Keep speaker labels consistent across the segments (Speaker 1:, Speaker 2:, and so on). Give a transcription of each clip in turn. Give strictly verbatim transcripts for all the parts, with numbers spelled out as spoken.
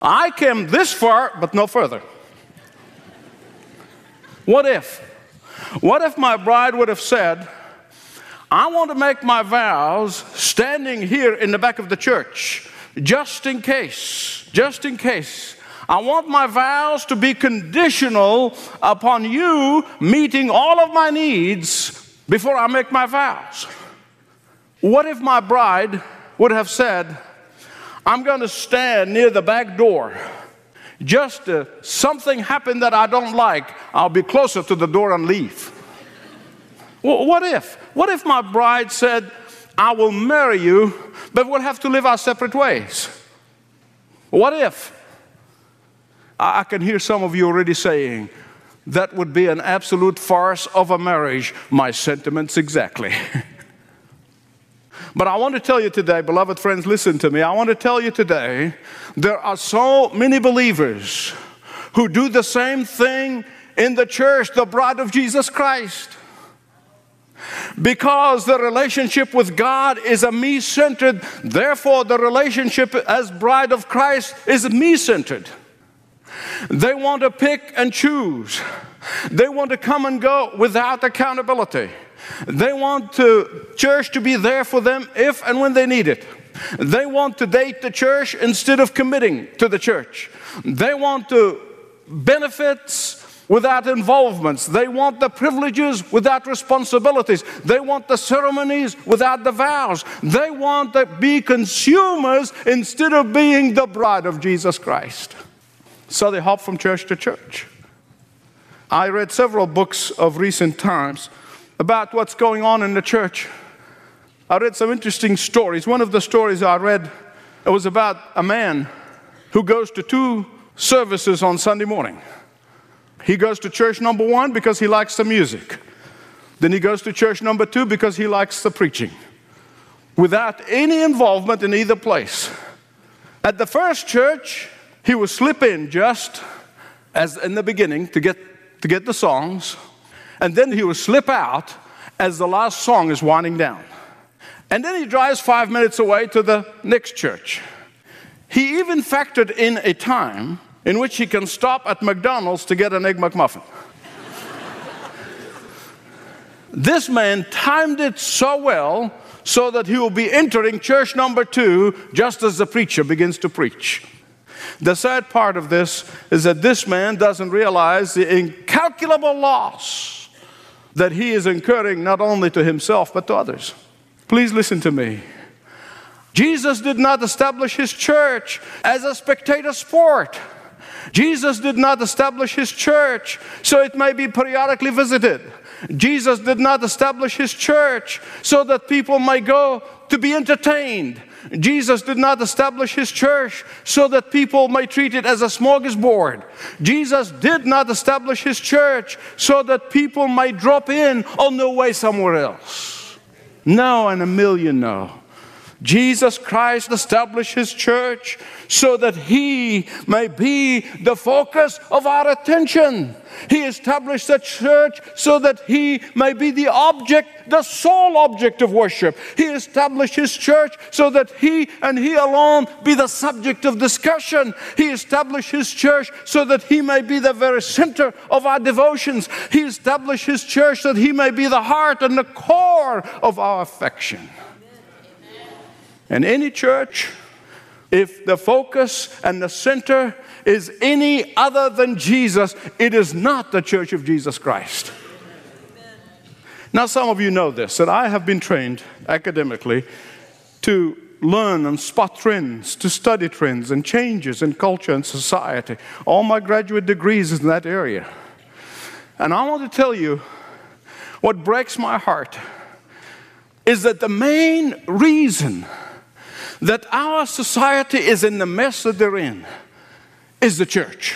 Speaker 1: I came this far, but no further. What if? What if my bride would have said, I want to make my vows standing here in the back of the church, just in case, just in case. I want my vows to be conditional upon you meeting all of my needs before I make my vows. What if my bride would have said, I'm going to stand near the back door. Just uh, something happened that I don't like, I'll be closer to the door and leave. Well, what if? What if my bride said, I will marry you, but we'll have to live our separate ways? What if? I, I can hear some of you already saying, that would be an absolute farce of a marriage. My sentiments exactly. But I want to tell you today, beloved friends, listen to me. I want to tell you today, there are so many believers who do the same thing in the church, the bride of Jesus Christ. Because the relationship with God is a me-centered, therefore the relationship as bride of Christ is me-centered. They want to pick and choose. They want to come and go without accountability. They want to, church to be there for them if and when they need it. They want to date the church instead of committing to the church. They want to benefits without involvements. They want the privileges without responsibilities. They want the ceremonies without the vows. They want to be consumers instead of being the bride of Jesus Christ. So they hop from church to church. I read several books of recent times about what's going on in the church. I read some interesting stories. One of the stories I read, it was about a man who goes to two services on Sunday morning. He goes to church number one because he likes the music. Then he goes to church number two because he likes the preaching, without any involvement in either place. At the first church, he would slip in just as in the beginning to get, to get the songs. And then he will slip out as the last song is winding down. And then he drives five minutes away to the next church. He even factored in a time in which he can stop at McDonald's to get an Egg McMuffin. This man timed it so well so that he will be entering church number two just as the preacher begins to preach. The sad part of this is that this man doesn't realize the incalculable loss that he is incurring not only to himself but to others. Please listen to me. Jesus did not establish his church as a spectator sport. Jesus did not establish his church so it may be periodically visited. Jesus did not establish his church so that people may go to be entertained. Jesus did not establish his church so that people may treat it as a smorgasbord. Jesus did not establish his church so that people may drop in on their way somewhere else. No, and a million no. Jesus Christ established his church so that he may be the focus of our attention. He established the church so that he may be the object, the sole object of worship. He established his church so that he and he alone be the subject of discussion. He established his church so that he may be the very center of our devotions. He established his church so that he may be the heart and the core of our affection. And any church, if the focus and the center is any other than Jesus, it is not the church of Jesus Christ. Amen. Now, some of you know this, that I have been trained academically to learn and spot trends, to study trends and changes in culture and society. All my graduate degrees is in that area. And I want to tell you, what breaks my heart is that the main reason that our society is in the mess that they're in is the church.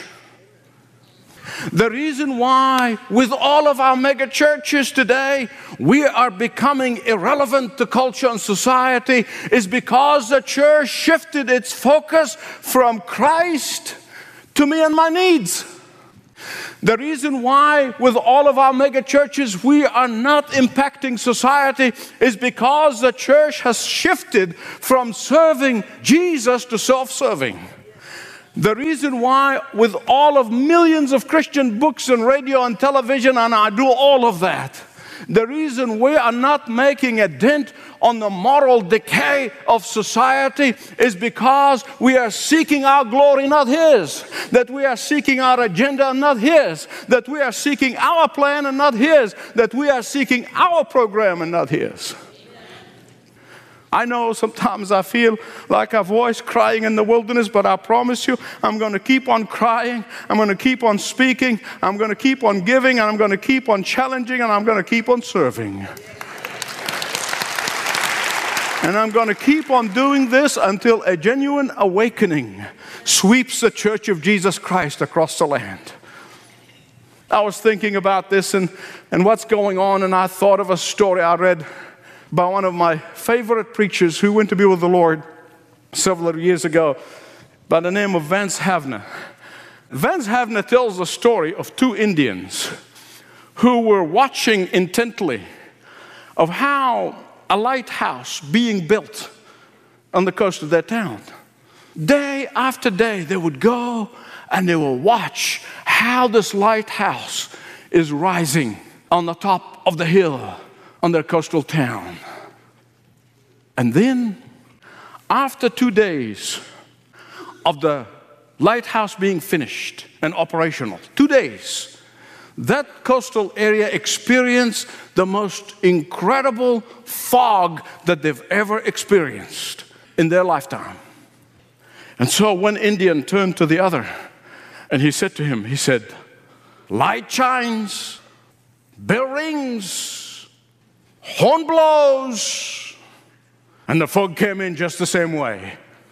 Speaker 1: The reason why, with all of our mega churches today, we are becoming irrelevant to culture and society is because the church shifted its focus from Christ to me and my needs. The reason why, with all of our mega churches, we are not impacting society is because the church has shifted from serving Jesus to self-serving. The reason why, with all of millions of Christian books and radio and television, and I do all of that, the reason we are not making a dent on the moral decay of society is because we are seeking our glory, not His. That we are seeking our agenda, not His. That we are seeking our plan and not His. That we are seeking our program and not His. I know sometimes I feel like a voice crying in the wilderness, but I promise you, I'm going to keep on crying. I'm going to keep on speaking. I'm going to keep on giving, and I'm going to keep on challenging, and I'm going to keep on serving. And I'm going to keep on doing this until a genuine awakening sweeps the Church of Jesus Christ across the land. I was thinking about this and, and what's going on, and I thought of a story I read by one of my favorite preachers who went to be with the Lord several years ago by the name of Vance Havner. Vance Havner tells the story of two Indians who were watching intently of how a lighthouse being built on the coast of their town. Day after day, they would go and they will watch how this lighthouse is rising on the top of the hill on their coastal town. And then, after two days of the lighthouse being finished and operational, two days, that coastal area experienced the most incredible fog that they've ever experienced in their lifetime. And so one Indian turned to the other and he said to him, he said, "Light shines, bell rings, horn blows." And the fog came in just the same way.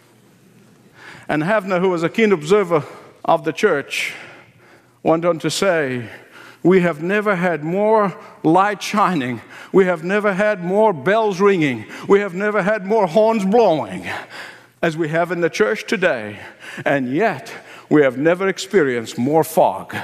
Speaker 1: And Havner, who was a keen observer of the church, went on to say, "We have never had more light shining. We have never had more bells ringing. We have never had more horns blowing as we have in the church today. And yet, we have never experienced more fog."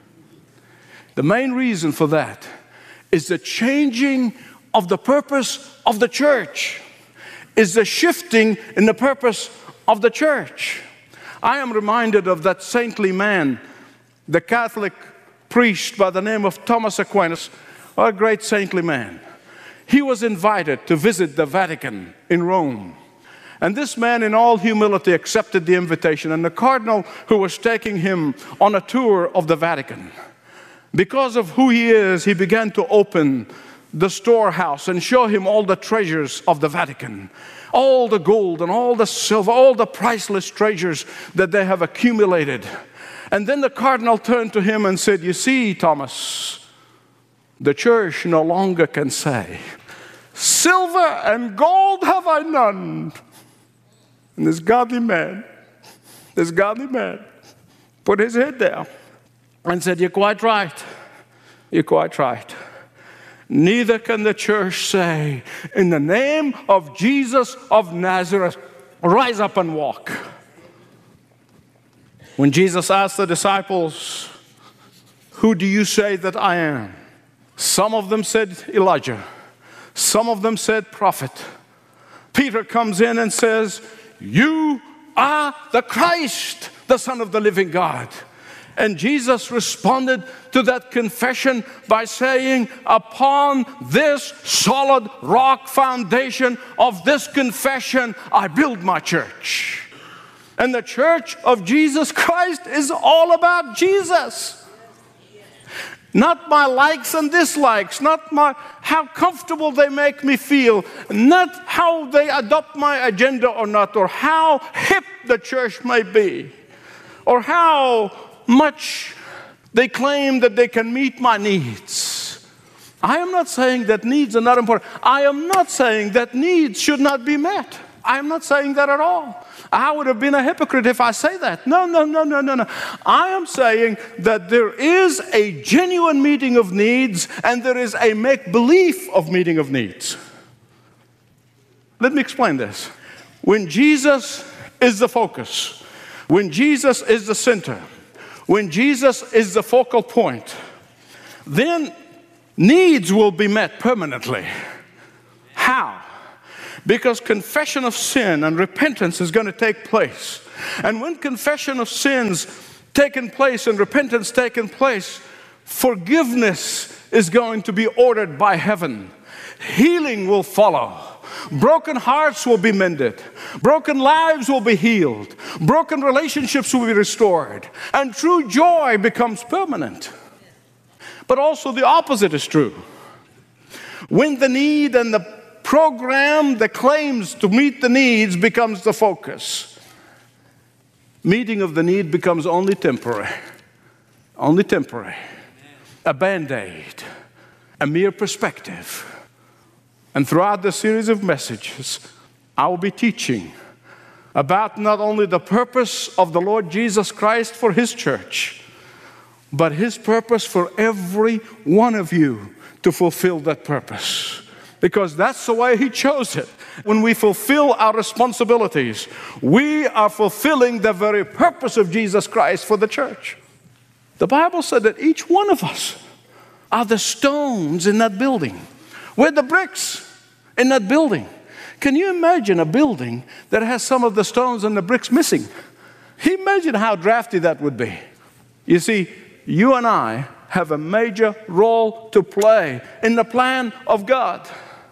Speaker 1: The main reason for that is the changing of the purpose of the church, is the shifting in the purpose of the church. I am reminded of that saintly man, the Catholic priest by the name of Thomas Aquinas, a great saintly man. He was invited to visit the Vatican in Rome. And this man, in all humility, accepted the invitation. And the cardinal who was taking him on a tour of the Vatican, because of who he is, he began to open the storehouse and show him all the treasures of the Vatican, all the gold and all the silver, all the priceless treasures that they have accumulated. And then the cardinal turned to him and said, "You see, Thomas, the church no longer can say, 'Silver and gold have I none.'" And this godly man, this godly man put his head down and said, "You're quite right. You're quite right. Neither can the church say, 'In the name of Jesus of Nazareth, rise up and walk.'" When Jesus asked the disciples, "Who do you say that I am?" Some of them said Elijah. Some of them said prophet. Peter comes in and says, "You are the Christ, the Son of the living God." And Jesus responded to that confession by saying, "Upon this solid rock foundation of this confession, I build my church." And the church of Jesus Christ is all about Jesus. Not my likes and dislikes, not my how comfortable they make me feel, not how they adopt my agenda or not, or how hip the church may be, or how much they claim that they can meet my needs. I am not saying that needs are not important. I am not saying that needs should not be met. I am not saying that at all. I would have been a hypocrite if I say that. No, no, no, no, no, no. I am saying that there is a genuine meeting of needs and there is a make-believe of meeting of needs. Let me explain this. When Jesus is the focus, when Jesus is the center, when Jesus is the focal point, then needs will be met permanently. How? Because confession of sin and repentance is going to take place. And when confession of sins taken place and repentance taken place, forgiveness is going to be ordered by heaven. Healing will follow. Broken hearts will be mended. Broken lives will be healed. Broken relationships will be restored. And true joy becomes permanent. But also the opposite is true. When the need and the program that claims to meet the needs becomes the focus, meeting of the need becomes only temporary. Only temporary. A band-aid. A mere perspective. And throughout the series of messages, I will be teaching about not only the purpose of the Lord Jesus Christ for His church, but His purpose for every one of you to fulfill that purpose. Because that's the way He chose it. When we fulfill our responsibilities, we are fulfilling the very purpose of Jesus Christ for the church. The Bible said that each one of us are the stones in that building. We're the bricks in that building. Can you imagine a building that has some of the stones and the bricks missing? Imagine how drafty that would be. You see, you and I have a major role to play in the plan of God.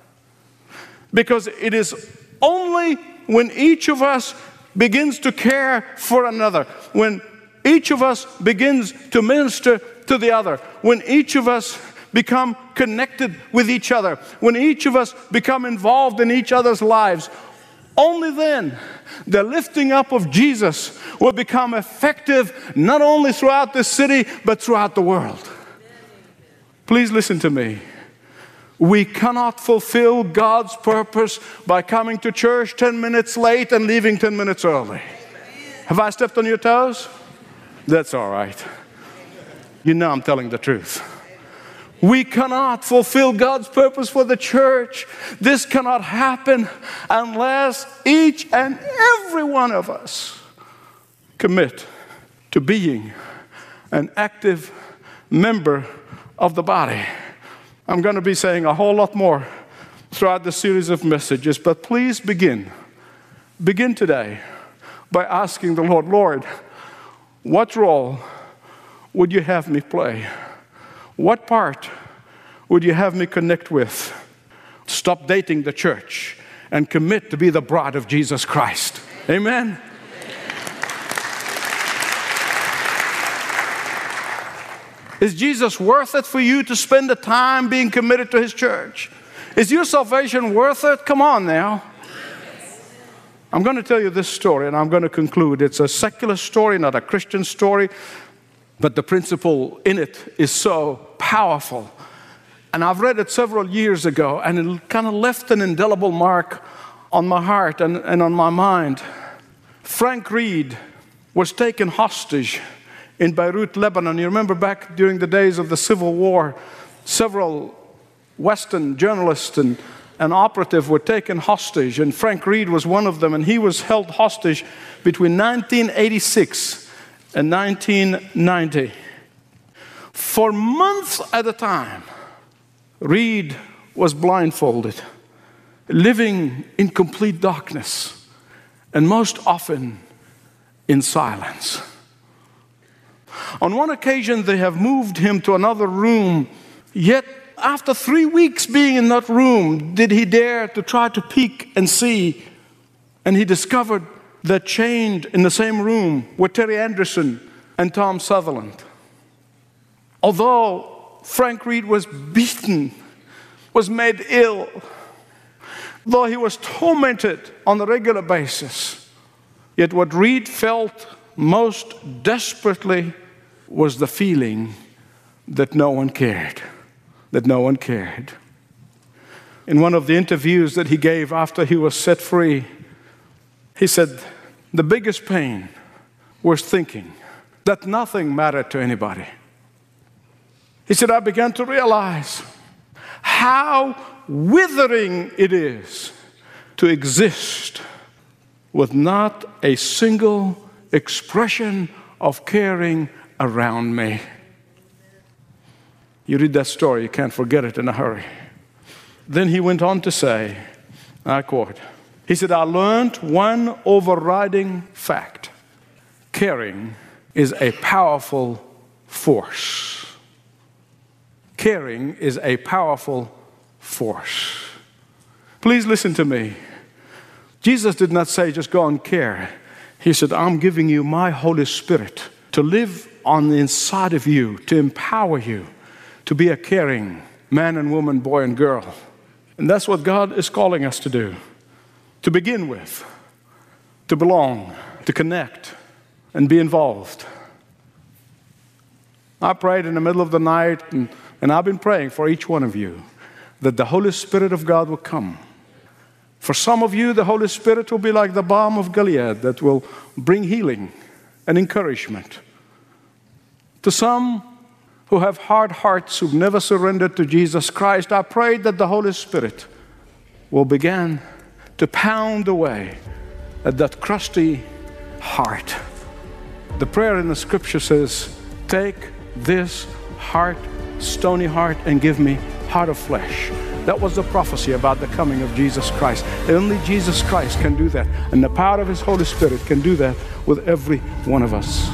Speaker 1: Because it is only when each of us begins to care for another, when each of us begins to minister to the other, when each of us become connected with each other, when each of us become involved in each other's lives, only then the lifting up of Jesus will become effective not only throughout this city, but throughout the world. Please listen to me. We cannot fulfill God's purpose by coming to church ten minutes late and leaving ten minutes early. Have I stepped on your toes? That's all right. You know I'm telling the truth. We cannot fulfill God's purpose for the church. This cannot happen unless each and every one of us commit to being an active member of the body. I'm going to be saying a whole lot more throughout the series of messages, but please begin. Begin today by asking the Lord, Lord, what role would you have me play? What part would you have me connect with? Stop dating the church and commit to be the bride of Jesus Christ. Amen? Is Jesus worth it for you to spend the time being committed to His church? Is your salvation worth it? Come on now. I'm going to tell you this story and I'm going to conclude. It's a secular story, not a Christian story. But the principle in it is so powerful. And I've read it several years ago, and it kind of left an indelible mark on my heart and, and on my mind. Frank Reed was taken hostage in Beirut, Lebanon. You remember back during the days of the Civil War, several Western journalists and an operative were taken hostage, and Frank Reed was one of them, and he was held hostage between nineteen eighty-six and nineteen ninety. For months at a time, Reed was blindfolded, living in complete darkness, and most often in silence. On one occasion, they have moved him to another room, yet after three weeks being in that room, did he dare to try to peek and see, and he discovered that chained in the same room were Terry Anderson and Tom Sutherland. Although Frank Reed was beaten, was made ill, though he was tormented on a regular basis, yet what Reed felt most desperately was the feeling that no one cared, that no one cared. In one of the interviews that he gave after he was set free, he said, the biggest pain was thinking that nothing mattered to anybody. He said, I began to realize how withering it is to exist with not a single expression of caring around me. You read that story, you can't forget it in a hurry. Then he went on to say, I quote, he said, I learned one overriding fact. Caring is a powerful force. Caring is a powerful force. Please listen to me. Jesus did not say, just go and care. He said, I'm giving you my Holy Spirit to live on the inside of you, to empower you, to be a caring man and woman, boy and girl. And that's what God is calling us to do. To begin with, to belong, to connect, and be involved. I prayed in the middle of the night, and, and I've been praying for each one of you, that the Holy Spirit of God will come. For some of you, the Holy Spirit will be like the balm of Gilead that will bring healing and encouragement. To some who have hard hearts, who've never surrendered to Jesus Christ, I pray that the Holy Spirit will begin to pound away at that crusty heart. The prayer in the scripture says, take this heart, stony heart, and give me heart of flesh. That was the prophecy about the coming of Jesus Christ. Only Jesus Christ can do that. And the power of His Holy Spirit can do that with every one of us.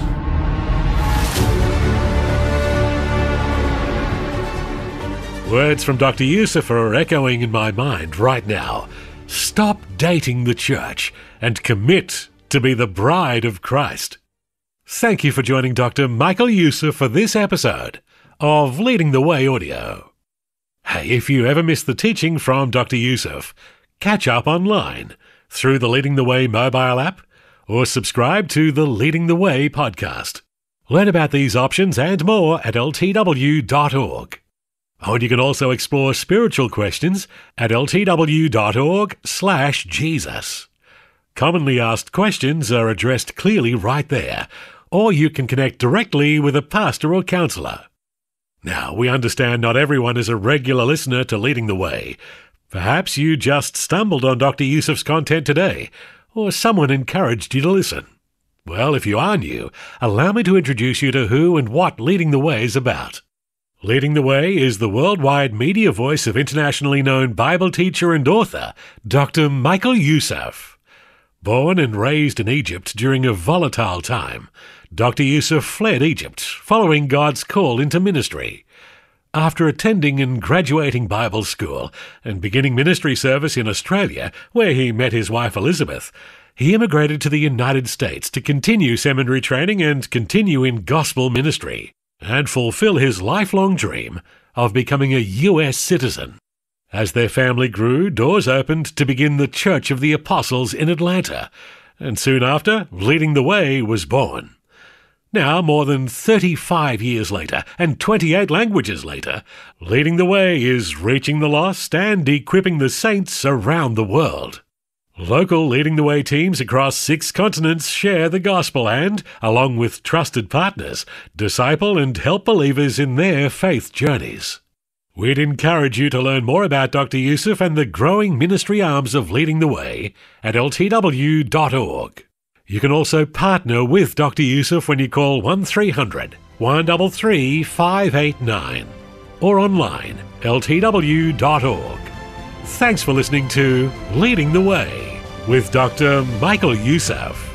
Speaker 2: Words from Doctor Youssef are echoing in my mind right now. Stop dating the church and commit to be the bride of Christ. Thank you for joining Doctor Michael Youssef for this episode of Leading the Way Audio. Hey, if you ever miss the teaching from Doctor Youssef, catch up online through the Leading the Way mobile app or subscribe to the Leading the Way podcast. Learn about these options and more at L T W dot org. Oh, and you can also explore spiritual questions at L T W dot org slash Jesus. Commonly asked questions are addressed clearly right there, or you can connect directly with a pastor or counselor. Now, we understand not everyone is a regular listener to Leading the Way. Perhaps you just stumbled on Doctor Youssef's content today, or someone encouraged you to listen. Well, if you are new, allow me to introduce you to who and what Leading the Way is about. Leading the Way is the worldwide media voice of internationally known Bible teacher and author, Doctor Michael Youssef. Born and raised in Egypt during a volatile time, Doctor Youssef fled Egypt following God's call into ministry. After attending and graduating Bible school and beginning ministry service in Australia, where he met his wife Elizabeth, he immigrated to the United States to continue seminary training and continue in gospel ministry, and fulfill his lifelong dream of becoming a U S citizen. As their family grew, doors opened to begin the Church of the Apostles in Atlanta, and soon after, Leading the Way was born. Now, more than thirty-five years later, and twenty-eight languages later, Leading the Way is reaching the lost and equipping the saints around the world. Local Leading the Way teams across six continents share the gospel and, along with trusted partners, disciple and help believers in their faith journeys. We'd encourage you to learn more about Doctor Youssef and the growing ministry arms of Leading the Way at L T W dot org. You can also partner with Doctor Youssef when you call one three hundred, one three three, five eight nine or online, L T W dot org. Thanks for listening to Leading the Way with Doctor Michael Youssef.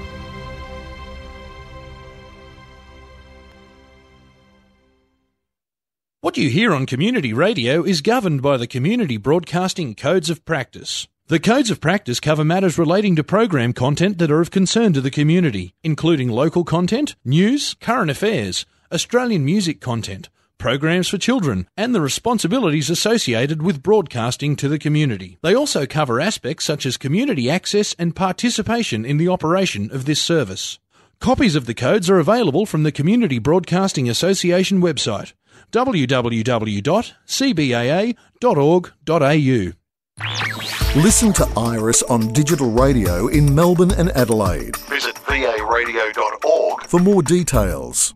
Speaker 3: What you hear on community radio is governed by the Community Broadcasting Codes of Practice. The Codes of Practice cover matters relating to program content that are of concern to the community, including local content, news, current affairs, Australian music content, programs for children, and the responsibilities associated with broadcasting to the community. They also cover aspects such as community access and participation in the operation of this service. Copies of the codes are available from the Community Broadcasting Association website, w w w dot c b a a dot org dot a u.
Speaker 4: Listen to Iris on digital radio in Melbourne and Adelaide.
Speaker 5: Visit v a radio dot org
Speaker 4: for more details.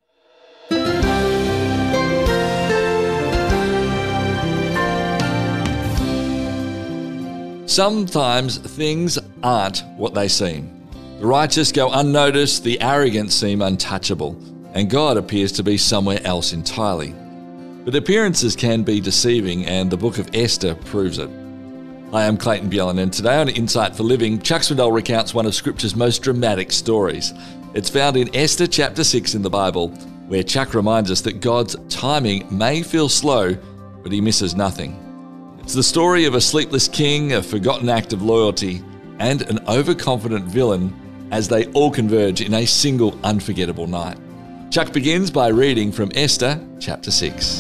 Speaker 6: Sometimes things aren't what they seem. The righteous go unnoticed, the arrogant seem untouchable, and God appears to be somewhere else entirely. But appearances can be deceiving, and the book of Esther proves it. Hi, I'm Clayton Bjellan, and today on Insight for Living, Chuck Swindoll recounts one of Scripture's most dramatic stories. It's found in Esther chapter six in the Bible, where Chuck reminds us that God's timing may feel slow, but he misses nothing. It's the story of a sleepless king, a forgotten act of loyalty, and an overconfident villain as they all converge in a single unforgettable night. Chuck begins by reading from Esther chapter six.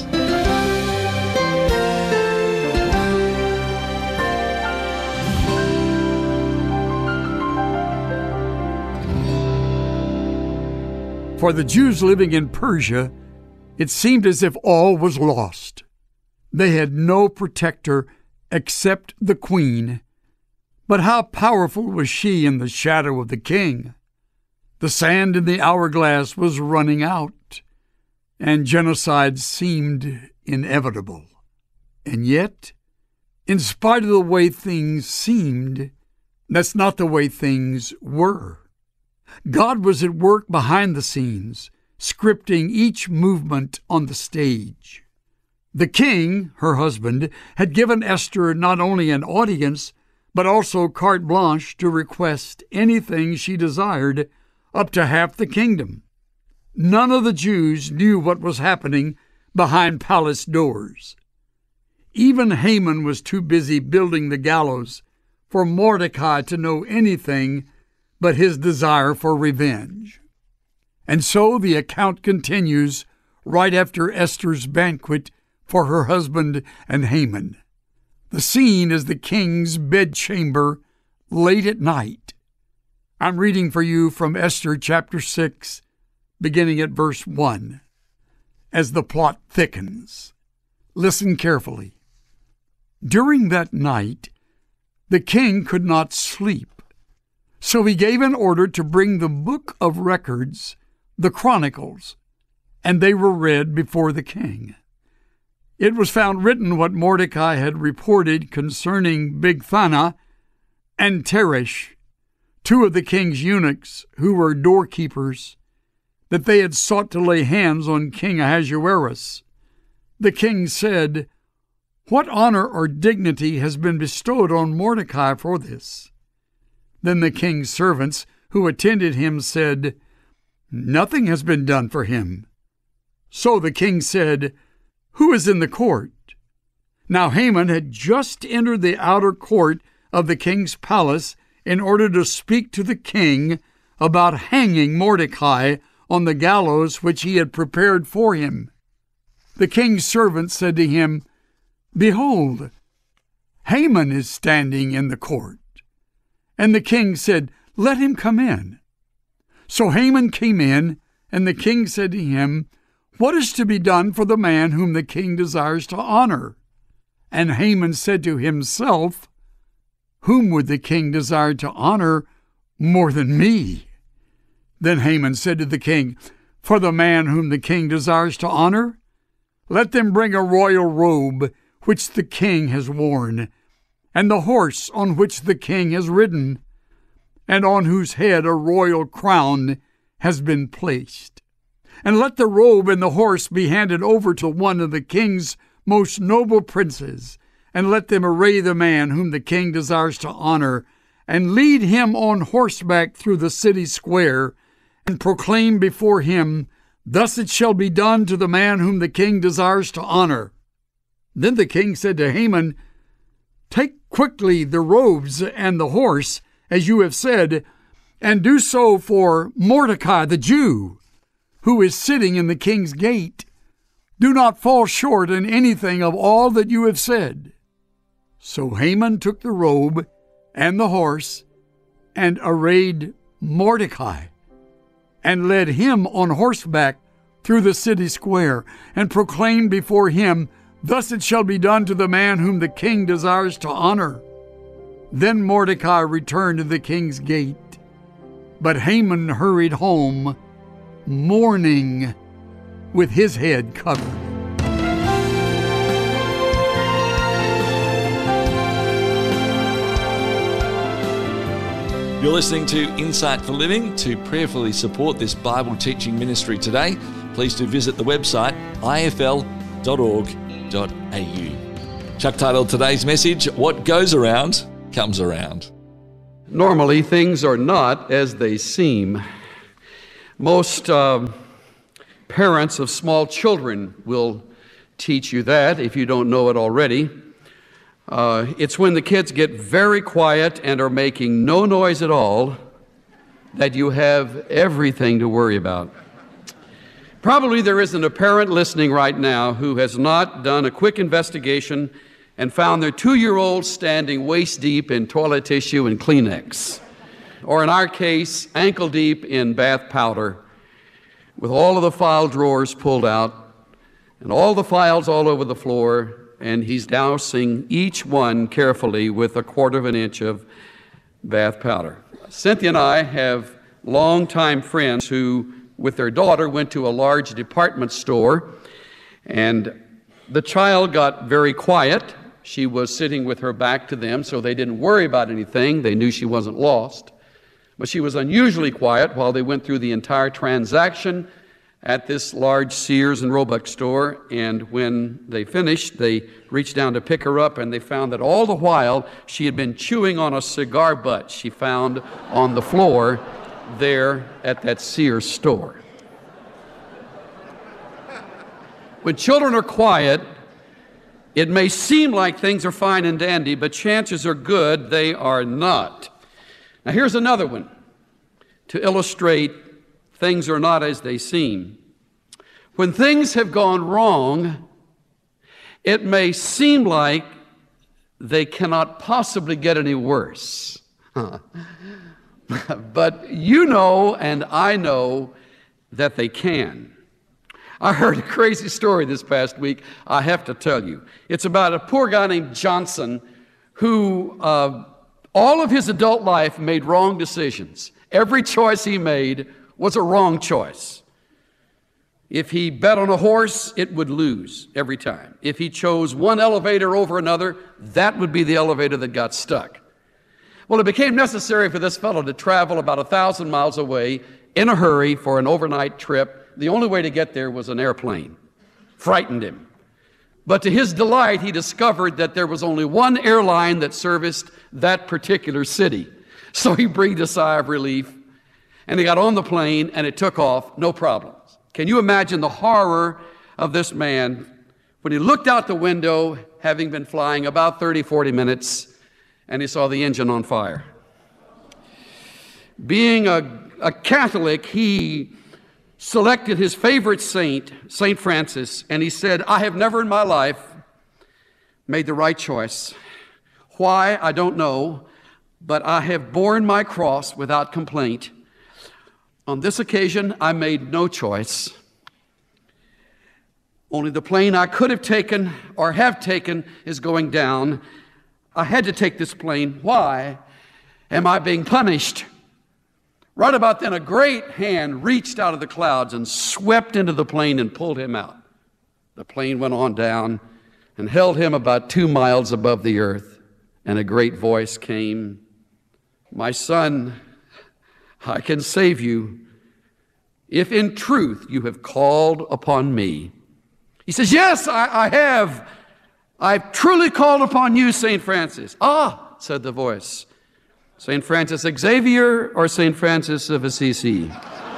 Speaker 7: For the Jews living in Persia, it seemed as if all was lost. They had no protector except the queen. But how powerful was she in the shadow of the king? The sand in the hourglass was running out, and genocide seemed inevitable. And yet, in spite of the way things seemed, that's not the way things were. God was at work behind the scenes, scripting each movement on the stage. The king, her husband, had given Esther not only an audience, but also carte blanche to request anything she desired, up to half the kingdom. None of the Jews knew what was happening behind palace doors. Even Haman was too busy building the gallows for Mordecai to know anything but his desire for revenge. And so the account continues right after Esther's banquet for her husband and Haman. The scene is the king's bedchamber late at night. I'm reading for you from Esther chapter six, beginning at verse one, as the plot thickens. Listen carefully. During that night, the king could not sleep. So he gave an order to bring the book of records, the Chronicles, and they were read before the king. It was found written what Mordecai had reported concerning Bigthana and Teresh, two of the king's eunuchs who were doorkeepers, that they had sought to lay hands on King Ahasuerus. The king said, "What honor or dignity has been bestowed on Mordecai for this?" Then the king's servants who attended him said, "Nothing has been done for him." So the king said, "Who is in the court?" Now Haman had just entered the outer court of the king's palace in order to speak to the king about hanging Mordecai on the gallows which he had prepared for him. The king's servant said to him, "Behold, Haman is standing in the court." And the king said, "Let him come in." So Haman came in, and the king said to him, "What is to be done for the man whom the king desires to honor?" And Haman said to himself, "Whom would the king desire to honor more than me?" Then Haman said to the king, "For the man whom the king desires to honor, let them bring a royal robe which the king has worn, and the horse on which the king has ridden, and on whose head a royal crown has been placed. And let the robe and the horse be handed over to one of the king's most noble princes, and let them array the man whom the king desires to honor, and lead him on horseback through the city square, and proclaim before him, 'Thus it shall be done to the man whom the king desires to honor.'" Then the king said to Haman, "Take quickly the robes and the horse, as you have said, and do so for Mordecai the Jew, who is sitting in the king's gate. Do not fall short in anything of all that you have said." So Haman took the robe and the horse and arrayed Mordecai, and led him on horseback through the city square, and proclaimed before him, "Thus it shall be done to the man whom the king desires to honor." Then Mordecai returned to the king's gate, but Haman hurried home, mourning, with his head covered.
Speaker 6: You're listening to Insight for Living. To prayerfully support this Bible teaching ministry today, please do visit the website I F L dot org dot A U. Chuck titled today's message, What Goes Around Comes Around.
Speaker 8: Normally, things are not as they seem. Most uh, parents of small children will teach you that if you don't know it already. Uh, it's when the kids get very quiet and are making no noise at all that you have everything to worry about. Probably there isn't a parent listening right now who has not done a quick investigation and found their two-year-old standing waist-deep in toilet tissue and Kleenex, or in our case, ankle-deep in bath powder, with all of the file drawers pulled out and all the files all over the floor, and he's dousing each one carefully with a quarter of an inch of bath powder. Cynthia and I have longtime friends who, with their daughter, went to a large department store, and the child got very quiet. She was sitting with her back to them, so they didn't worry about anything. They knew she wasn't lost. But she was unusually quiet while they went through the entire transaction at this large Sears and Roebuck store. And when they finished, they reached down to pick her up, and they found that all the while she had been chewing on a cigar butt she found on the floor there at that Sears store. When children are quiet, it may seem like things are fine and dandy, but chances are good they are not. Now here's another one to illustrate things are not as they seem. When things have gone wrong, it may seem like they cannot possibly get any worse. But you know and I know that they can. I heard a crazy story this past week, I have to tell you. It's about a poor guy named Johnson who uh, all of his adult life made wrong decisions. Every choice he made was a wrong choice. If he bet on a horse, it would lose every time. If he chose one elevator over another, that would be the elevator that got stuck. Well, it became necessary for this fellow to travel about a thousand miles away in a hurry for an overnight trip. The only way to get there was an airplane. Frightened him. But to his delight, he discovered that there was only one airline that serviced that particular city. So he breathed a sigh of relief, and he got on the plane, and it took off, no problems. Can you imagine the horror of this man when he looked out the window, having been flying about thirty, forty minutes, and he saw the engine on fire? Being a, a Catholic, he selected his favorite saint, Saint Francis, and he said, I have never in my life made the right choice. Why, I don't know, but I have borne my cross without complaint. On this occasion, I made no choice. Only the plane I could have taken or have taken is going down. I had to take this plane. Why am I being punished? Right about then, a great hand reached out of the clouds and swept into the plane and pulled him out. The plane went on down and held him about two miles above the earth. And a great voice came, my son, I can save you if in truth you have called upon me. He says, yes, I, I have. I've truly called upon you, Saint Francis. Ah, said the voice. Saint Francis Xavier or Saint Francis of Assisi?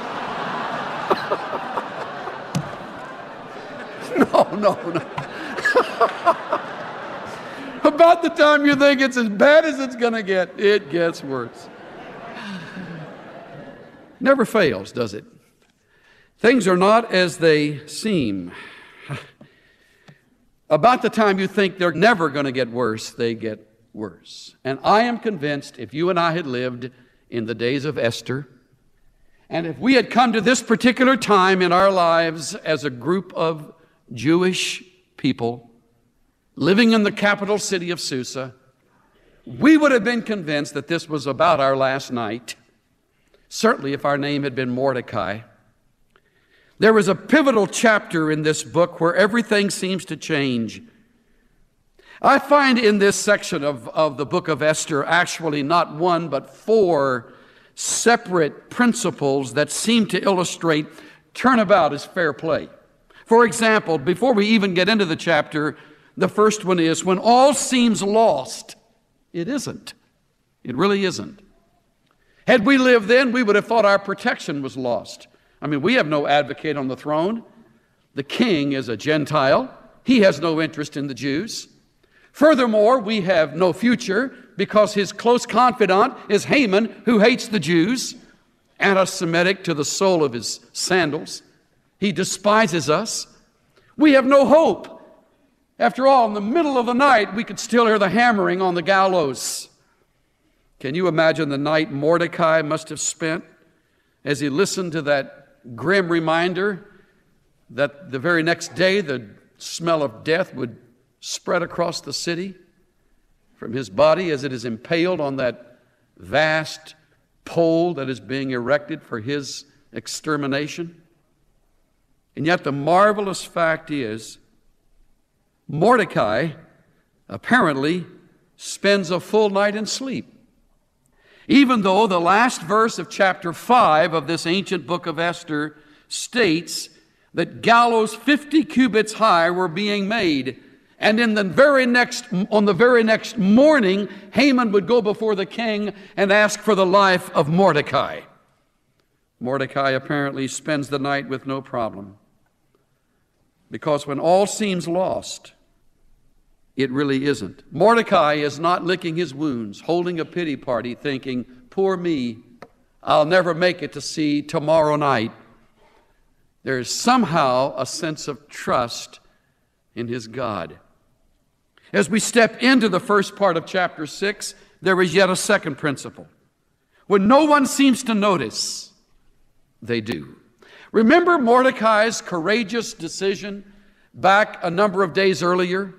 Speaker 8: no, no, no. About the time you think it's as bad as it's going to get, it gets worse. Never fails, does it? Things are not as they seem. About the time you think they're never going to get worse, they get worse. And I am convinced if you and I had lived in the days of Esther, and if we had come to this particular time in our lives as a group of Jewish people living in the capital city of Susa, we would have been convinced that this was about our last night. Certainly if our name had been Mordecai. There was a pivotal chapter in this book where everything seems to change. I find in this section of, of the book of Esther actually not one but four separate principles that seem to illustrate turnabout is fair play. For example, before we even get into the chapter, The first one is, when all seems lost, it isn't. It really isn't. Had we lived then, we would have thought our protection was lost. I mean, we have no advocate on the throne. The king is a Gentile. He has no interest in the Jews. Furthermore, we have no future because his close confidant is Haman, who hates the Jews, anti-Semitic to the sole of his sandals. He despises us. We have no hope. After all, in the middle of the night, we could still hear the hammering on the gallows. Can you imagine the night Mordecai must have spent as he listened to that grim reminder that the very next day the smell of death would spread across the city from his body as it is impaled on that vast pole that is being erected for his extermination? And yet the marvelous fact is, Mordecai apparently spends a full night in sleep. Even though the last verse of chapter five of this ancient book of Esther states that gallows fifty cubits high were being made, and in the very next, on the very next morning, Haman would go before the king and ask for the life of Mordecai. Mordecai apparently spends the night with no problem, because when all seems lost, it really isn't. Mordecai is not licking his wounds, holding a pity party, thinking, poor me, I'll never make it to see tomorrow night. There is somehow a sense of trust in his God. As we step into the first part of chapter six, there is yet a second principle. When no one seems to notice, they do. Remember Mordecai's courageous decision back a number of days earlier?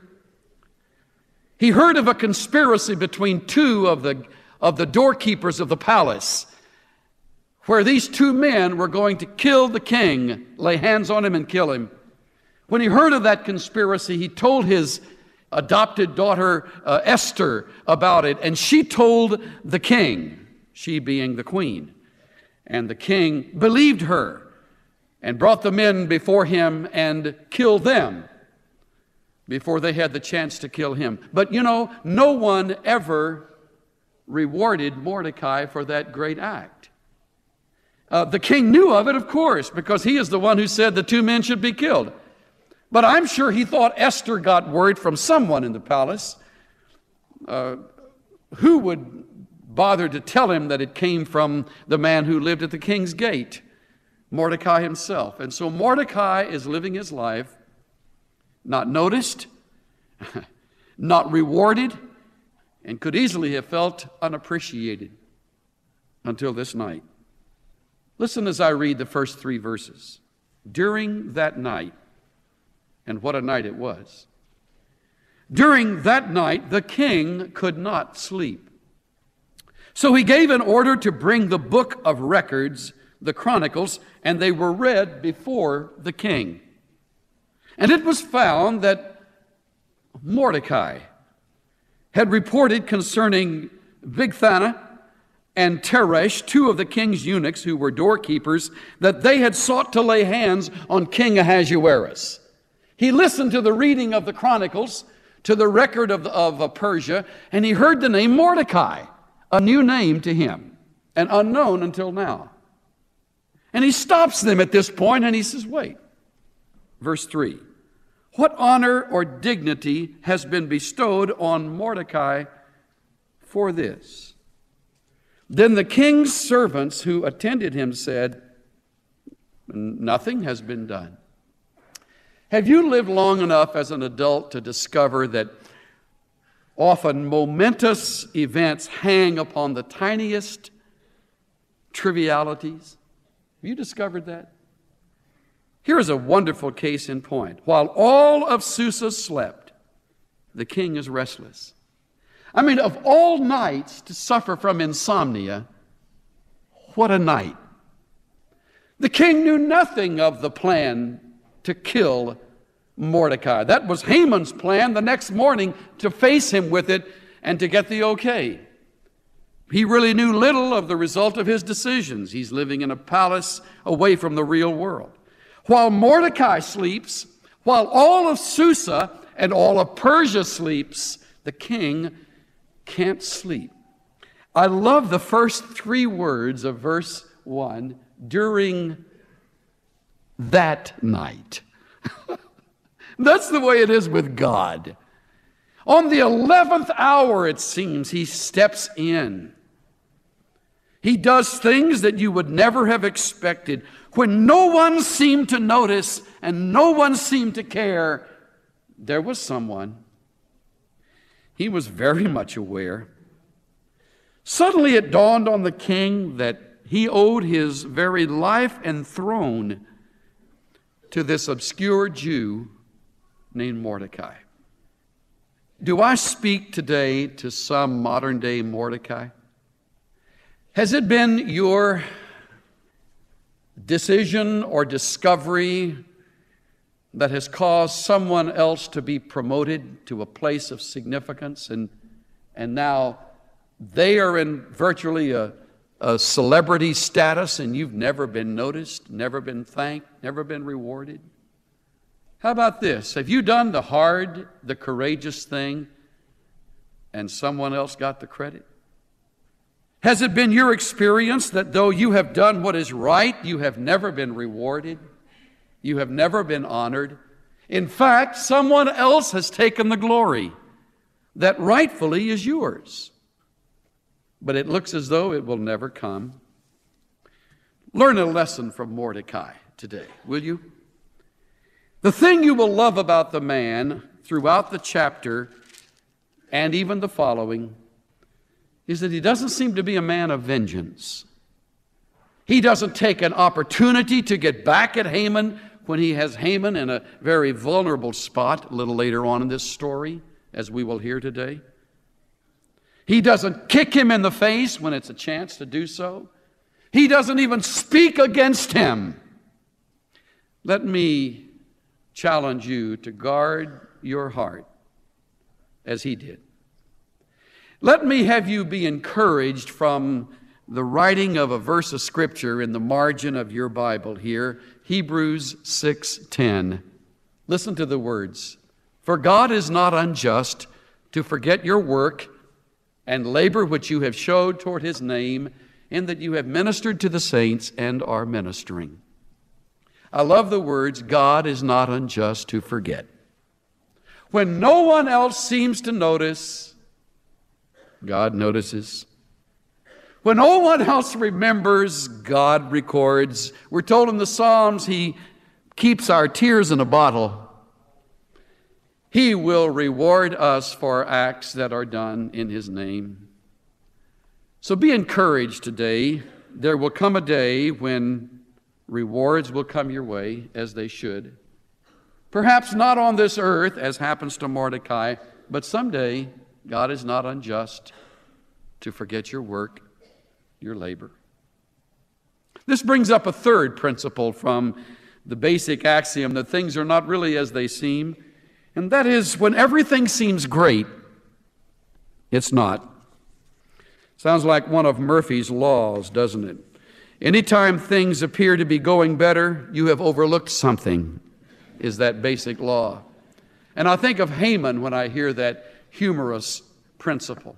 Speaker 8: He heard of a conspiracy between two of the, of the doorkeepers of the palace, where these two men were going to kill the king, lay hands on him and kill him. When he heard of that conspiracy, he told his adopted daughter uh, Esther about it, and she told the king, she being the queen. And the king believed her and brought the men before him and killed them before they had the chance to kill him. But you know, no one ever rewarded Mordecai for that great act. Uh, the king knew of it, of course, because he is the one who said the two men should be killed. But I'm sure he thought Esther got word from someone in the palace. Uh, who would bother to tell him that it came from the man who lived at the king's gate? Mordecai himself. And so Mordecai is living his life not noticed, not rewarded, and could easily have felt unappreciated until this night. Listen as I read the first three verses. During that night, and what a night it was. During that night, the king could not sleep. So he gave an order to bring the book of records, the Chronicles, and they were read before the king. And it was found that Mordecai had reported concerning Bigthana and Teresh, two of the king's eunuchs who were doorkeepers, that they had sought to lay hands on King Ahasuerus. He listened to the reading of the Chronicles, to the record of, of Persia, and he heard the name Mordecai, a new name to him, and unknown until now. And he stops them at this point and he says, wait. Verse three, what honor or dignity has been bestowed on Mordecai for this? Then the king's servants who attended him said, nothing has been done. Have you lived long enough as an adult to discover that often momentous events hang upon the tiniest trivialities? Have you discovered that? Here is a wonderful case in point. While all of Susa slept, the king is restless. I mean, of all nights to suffer from insomnia, what a night. The king knew nothing of the plan to kill Mordecai. That was Haman's plan the next morning, to face him with it and to get the okay. He really knew little of the result of his decisions. He's living in a palace away from the real world. While Mordecai sleeps, while all of Susa and all of Persia sleeps, the king can't sleep. I love the first three words of verse one, during that night. That's the way it is with God. On the eleventh hour, it seems, he steps in. He does things that you would never have expected. When no one seemed to notice and no one seemed to care, there was someone. He was very much aware. Suddenly it dawned on the king that he owed his very life and throne to this obscure Jew named Mordecai. Do I speak today to some modern-day Mordecai? Has it been your decision or discovery that has caused someone else to be promoted to a place of significance, and, and now they are in virtually a, a celebrity status and you've never been noticed, never been thanked, never been rewarded? How about this? Have you done the hard, the courageous thing and someone else got the credit? Has it been your experience that though you have done what is right, you have never been rewarded? You have never been honored? In fact, someone else has taken the glory that rightfully is yours. But it looks as though it will never come. Learn a lesson from Mordecai today, will you? The thing you will love about the man throughout the chapter and even the following is that he doesn't seem to be a man of vengeance. He doesn't take an opportunity to get back at Haman when he has Haman in a very vulnerable spot a little later on in this story, as we will hear today. He doesn't kick him in the face when it's a chance to do so. He doesn't even speak against him. Let me challenge you to guard your heart as he did. Let me have you be encouraged from the writing of a verse of Scripture in the margin of your Bible here, Hebrews six ten. Listen to the words. For God is not unjust to forget your work and labor which you have showed toward his name, in that you have ministered to the saints and are ministering. I love the words, God is not unjust to forget. When no one else seems to notice, God notices. When no one else remembers, God records. We're told in the Psalms, he keeps our tears in a bottle. He will reward us for acts that are done in his name. So be encouraged today. There will come a day when rewards will come your way, as they should. Perhaps not on this earth, as happens to Mordecai, but someday God is not unjust to forget your work, your labor. This brings up a third principle from the basic axiom that things are not really as they seem, and that is when everything seems great, it's not. Sounds like one of Murphy's laws, doesn't it? Anytime things appear to be going better, you have overlooked something, is that basic law. And I think of Haman when I hear that humorous principle.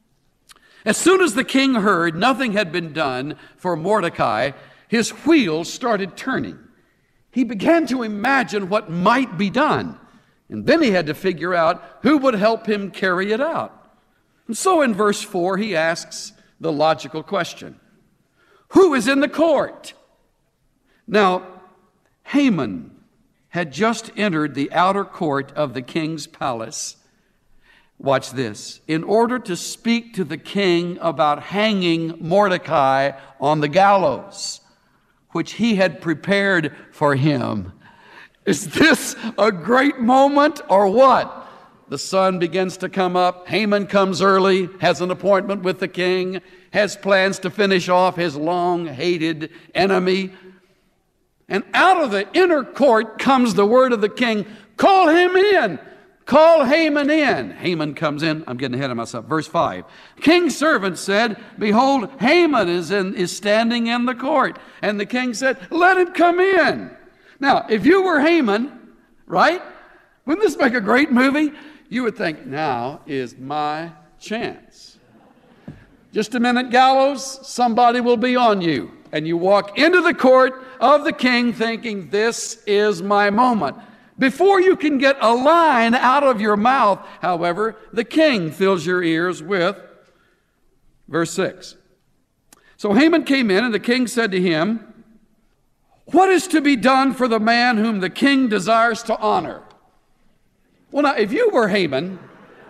Speaker 8: As soon as the king heard nothing had been done for Mordecai, his wheels started turning. He began to imagine what might be done. And then he had to figure out who would help him carry it out. And so in verse four, he asks the logical question, who is in the court? Now, Haman had just entered the outer court of the king's palace. Watch this. In order to speak to the king about hanging Mordecai on the gallows, which he had prepared for him. Is this a great moment or what? The sun begins to come up. Haman comes early, has an appointment with the king, has plans to finish off his long-hated enemy. And out of the inner court comes the word of the king, call him in. Call Haman in. Haman comes in. I'm getting ahead of myself. Verse five. King's servant said, behold, Haman is, in, is standing in the court. And the king said, let him come in. Now, if you were Haman, right, Wouldn't this make a great movie? You would think, now is my chance. Just a minute, gallows, somebody will be on you. And you walk into the court of the king thinking, this is my moment. Before you can get a line out of your mouth, however, the king fills your ears with verse six. So Haman came in, and the king said to him, what is to be done for the man whom the king desires to honor? Well, now, if you were Haman,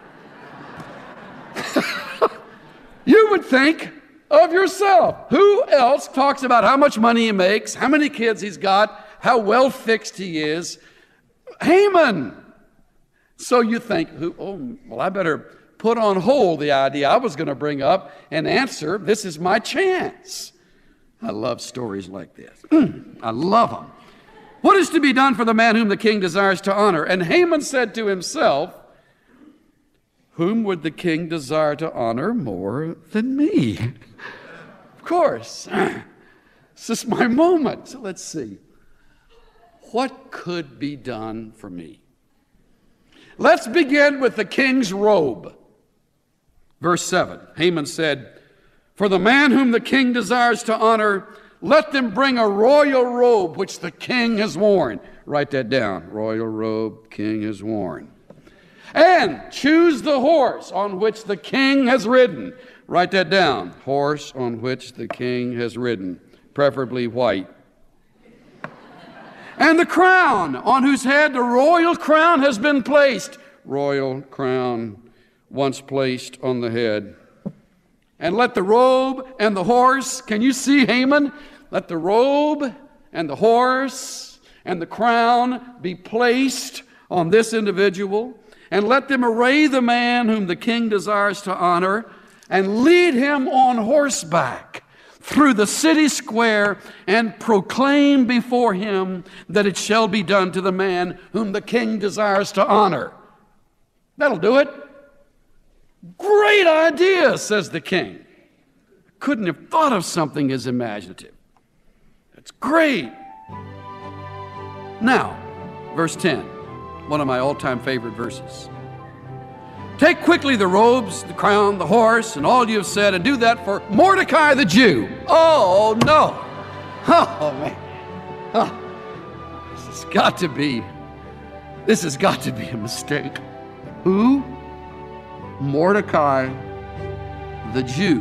Speaker 8: you would think of yourself. Who else talks about how much money he makes, how many kids he's got, how well fixed he is? Haman. So you think, who, oh, well, I better put on hold the idea I was going to bring up and answer. This is my chance. I love stories like this. I love them. What is to be done for the man whom the king desires to honor? And Haman said to himself, whom would the king desire to honor more than me? Of course. This is my moment. So let's see. What could be done for me? Let's begin with the king's robe. Verse seven, Haman said, for the man whom the king desires to honor, let them bring a royal robe which the king has worn. Write that down. Royal robe king has worn. And choose the horse on which the king has ridden. Write that down. Horse on which the king has ridden, preferably white. And the crown on whose head the royal crown has been placed. Royal crown once placed on the head. And let the robe and the horse, can you see Haman? Let the robe and the horse and the crown be placed on this individual, and let them array the man whom the king desires to honor, and lead him on horseback through the city square, and proclaim before him that it shall be done to the man whom the king desires to honor. That'll do it. Great idea, says the king. Couldn't have thought of something as imaginative. That's great. Now, verse ten, one of my all-time favorite verses. Take quickly the robes, the crown, the horse, and all you have said, and do that for Mordecai the Jew. Oh, no. Oh, man. Oh, this has got to be, this has got to be a mistake. Who? Mordecai the Jew.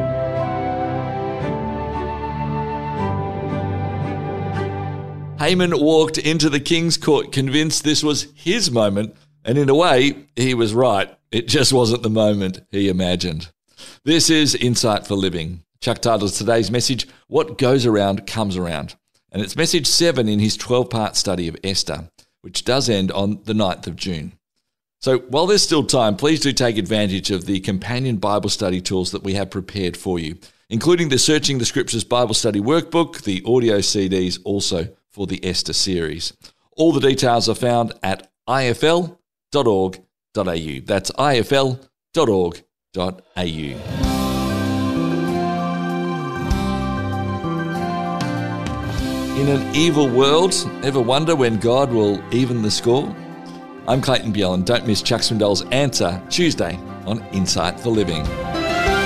Speaker 6: Haman walked into the king's court convinced this was his moment, and in a way, he was right. It just wasn't the moment he imagined. This is Insight for Living. Chuck titles today's message, What Goes Around Comes Around. And it's message seven in his twelve-part study of Esther, which does end on the ninth of June. So while there's still time, please do take advantage of the companion Bible study tools that we have prepared for you, including the Searching the Scriptures Bible Study Workbook, the audio C Ds also for the Esther series. All the details are found at I F L dot org dot A U. That's I F L dot org dot A U. In an evil world, ever wonder when God will even the score? I'm Clayton Bjelland. Don't miss Chuck Swindoll's Answer Tuesday on Insight for Living.